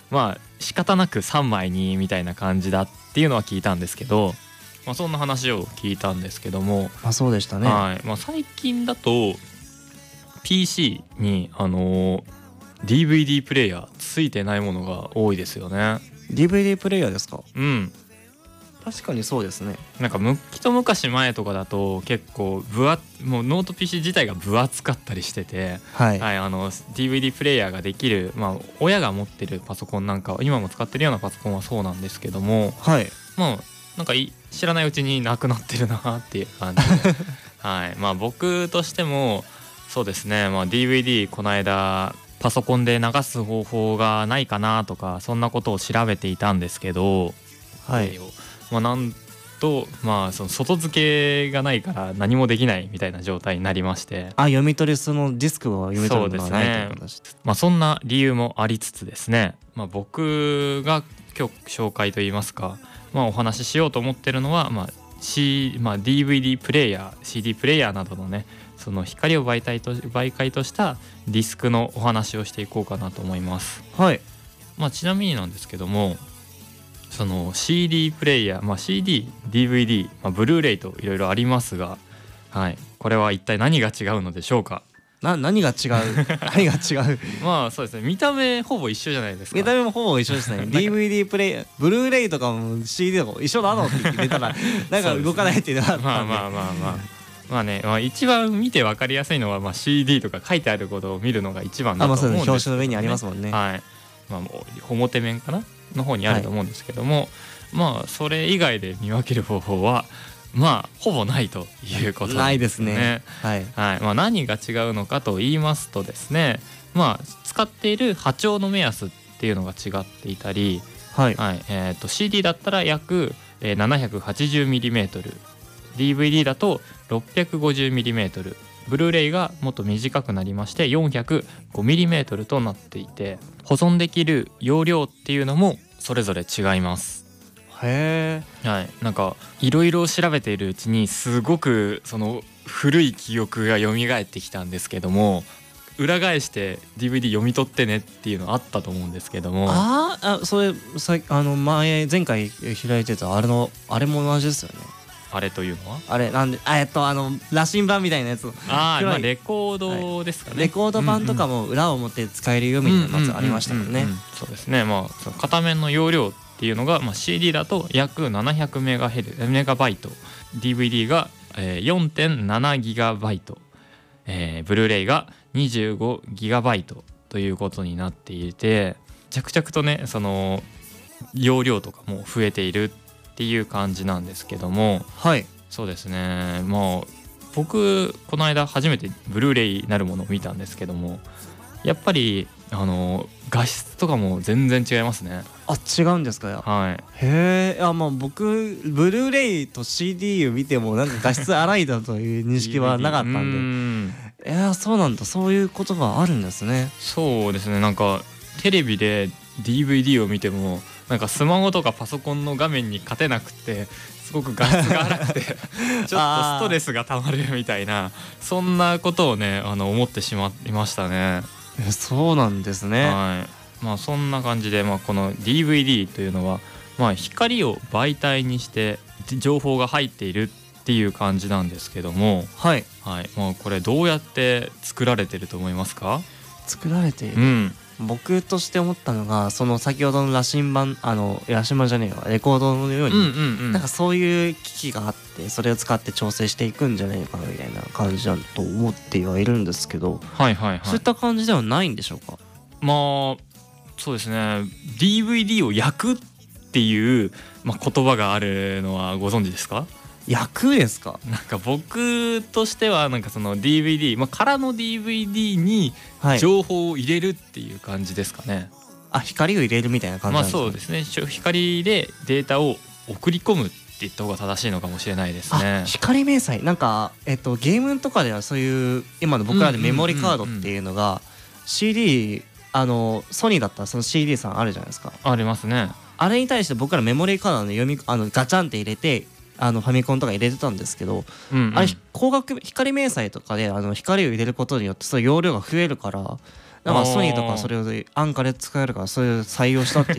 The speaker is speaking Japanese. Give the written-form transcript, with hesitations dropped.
まあ仕方なく3枚にみたいな感じだっていうのは聞いたんですけど、まあ、そんな話を聞いたんですけども、 あ、そうでしたね。 はい、まあ、最近だと PC にDVD プレイヤーついてないものが多いですよね。 DVD プレイヤーですか？ うん。 確かにそうですね。 なんか一昔前とかだと結構もうノート PC 自体が分厚かったりしてて、 はい、 はい、DVD プレイヤーができる、まあ、親が持ってるパソコンなんか今も使ってるようなパソコンはそうなんですけども、 はい、 まあなんか知らないうちになくなってるなっていう感じではい、まあ僕としてもそうですね、まあ、DVD この間パソコンで流す方法がないかなとかそんなことを調べていたんですけど、 はい、 まあ、なんとまあその外付けがないから何もできないみたいな状態になりまして、 あ、読み取り、そのディスクを読み取るのがないということです。 まあ、そんな理由もありつつですね、まあ、僕が今日紹介といいますか、まあ、お話ししようと思ってるのは、まあDVD プレイヤー CD プレイヤーなどのね、その光を媒介としたディスクのお話をしていこうかなと思います。 はい、 まあ、ちなみになんですけども、その CD プレイヤー、まあ、CD、DVD、まあ、ブルーレイといろいろありますが、はい、これは一体何が違うのでしょうか。 何が違う何が違うまあそうですね、見た目ほぼ一緒じゃないですか。 見た目もほぼ一緒ですね。DVD プレイヤー、ブルーレイとかも CD とかも一緒なのって言ってたらなんか動かないっていうのがあったんで、 まあね、まあ、一番見て分かりやすいのは、まあ、CD とか書いてあることを見るのが一番だと思うんですけどね。 表紙の上にありますもんね。 はい、まあ、もう表面かなの方にあると思うんですけども、まあそれ以外で見分ける方法はまあほぼないということななんですね。 いですね。はい、 はい。まあ、何が違うのかと言いますとですね、まあ使っている波長の目安っていうのが違っていたり、 はい、 はい、CD だったら約 780mm、 DVD だと 650mm、 ブルーレイがもっと短くなりまして 405mm となっていて、保存できる容量っていうのもそれぞれ違います。 へえ。 はい、なんかいろいろ調べているうちにすごくその古い記憶が蘇ってきたんですけども、裏返して DVD 読み取ってねっていうのあったと思うんですけども、 それ前回開いてたあれも同じですよね。 あれというのはあれなんで羅針盤みたいなやつ。 まあレコードですかね、 レコード版とかも裏表使えるよみたいなやつありましたもんね。 そうですね。まあその片面の容量っていうのが、まあ、CD だと約700メガバイト、 DVD が 4.7 ギガバイト、ブルーレイが25ギガバイトということになっていて、着々とねその容量とかも増えているっていう感じなんですけども、 はい、 そうですね。もう僕この間初めてブルーレイなるものを見たんですけども、やっぱり画質とかも全然違いますね。 あ、違うんですか。 はい。 へえ。まあ僕ブルーレイと CD を見てもなんか画質荒いだという認識はなかったんでそうなんだ、そういうことがあるんですね。 そうですね。なんかテレビで DVD を見てもなんかスマホとかパソコンの画面に勝てなくて、すごく画質が荒くてちょっとストレスがたまるみたいな、そんなことをね思ってしまいましたね。 そうなんですね。 はい。まあそんな感じで、まあ、この DVD というのは、まあ、光を媒体にして情報が入っているっていう感じなんですけども、 はい、 はい、まあ、これどうやって作られてると思いますか？ 作られている、僕として思ったのが、その先ほどの羅針盤じゃねえわ、レコードのように、なんかそういう機器があって、それを使って調整していくんじゃないかなみたいな感じだと思ってはいるんですけど、 はいはいはい、 そういった感じではないんでしょうか？ まあそうですね。 DVD を焼くっていう、まあ、言葉があるのはご存知ですか？ 焼くですか？ なんか僕としてはなんかその DVD、まあ、空の DVD に情報を入れるっていう感じですかね。 光を入れるみたいな感じなんですか？ まあそうですね。光でデータを送り込むって言った方が正しいのかもしれないですね。 光明細、なんかゲームとかではそういう今の僕らでメモリカードっていうのが CD、ソニーだったらその CD さんあるじゃないですか。 ありますね。 あれに対して僕らメモリーカードのガチャンって入れてファミコンとか入れてたんですけど、あれ光明細とかで光を入れることによってその容量が増えるから、 だからソニーとかそれを安価で使えるからそれを採用したって